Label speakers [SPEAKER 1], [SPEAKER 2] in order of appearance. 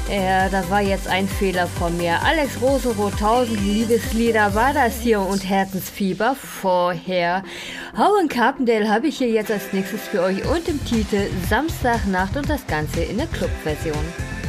[SPEAKER 1] Ja, das war jetzt ein Fehler von mir. Alex Rosenroth, 1000 Liebeslieder war das hier und Herzensfieber vorher. Howard Carpendale habe ich hier jetzt als nächstes für euch und im Titel Samstagnacht und das Ganze in der Clubversion.